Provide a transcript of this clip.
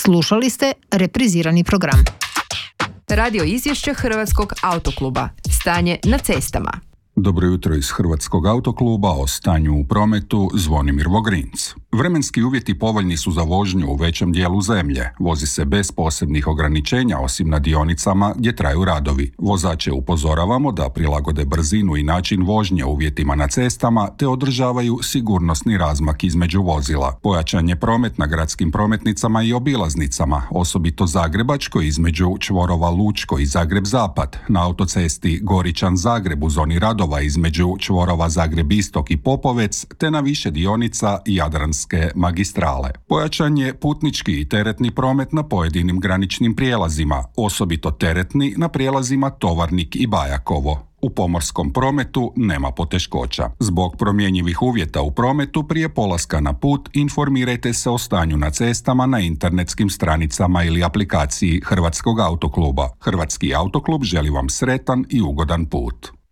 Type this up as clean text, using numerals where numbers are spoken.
Slušali ste reprizirani program. Radio izvješće Hrvatskog autokluba. Stanje na cestama. Dobro jutro iz Hrvatskog autokluba, o stanju u prometu Zvonimir Vogrinc. Vremenski uvjeti povoljni su za vožnju u većem dijelu zemlje. Vozi se bez posebnih ograničenja osim na dionicama gdje traju radovi. Vozače upozoravamo da prilagode brzinu i način vožnje uvjetima na cestama te održavaju sigurnosni razmak između vozila. Pojačan je promet na gradskim prometnicama i obilaznicama, osobito Zagrebačkoj između čvorova Lučko i Zagreb Zapad, na autocesti Goričan Zagreb u zoni radova između čvorova Zagreb Istok i Popovec te na više dionica Jadranske magistrale. Pojačan je putnički i teretni promet na pojedinim graničnim prijelazima, osobito teretni na prijelazima Tovarnik i Bajakovo. U pomorskom prometu nema poteškoća. Zbog promjenjivih uvjeta u prometu prije polaska na put informirajte se o stanju na cestama na internetskim stranicama ili aplikaciji Hrvatskog autokluba. Hrvatski autoklub želi vam sretan i ugodan put.